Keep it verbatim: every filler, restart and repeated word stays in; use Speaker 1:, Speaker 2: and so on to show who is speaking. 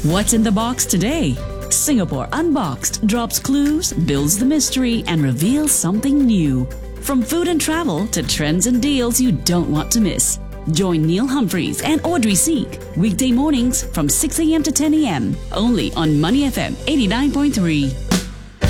Speaker 1: What's in the box today? Singapore Unboxed drops clues, builds the mystery, and reveals something new. From food and travel to trends and deals you don't want to miss. Join Neil Humphreys and Audrey Seek weekday mornings from six a.m. to ten a.m. only on Money F M eighty-nine point three.